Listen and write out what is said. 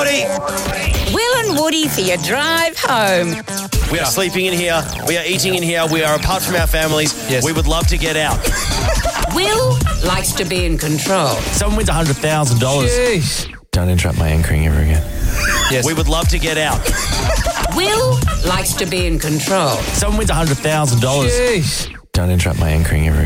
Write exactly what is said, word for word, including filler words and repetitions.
Woody. Will and Woody for your drive home. We are sleeping in here. We are eating in here. We are apart from our families. Yes. We would love to get out. Will likes to be in control. Someone wins one hundred thousand dollars. Jeez. Don't interrupt my anchoring ever again. Yes. We would love to get out. Will likes to be in control. Someone wins one hundred thousand dollars. Jeez. Don't interrupt my anchoring ever again.